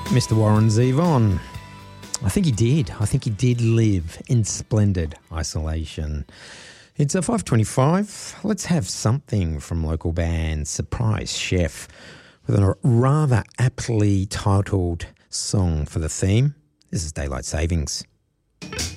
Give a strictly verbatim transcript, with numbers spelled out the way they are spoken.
Mister Warren Zevon. I think he did. I think he did live in splendid isolation. It's a five twenty-five. Let's have something from local band Surprise Chef with a rather aptly titled song for the theme. This is Daylight Savings.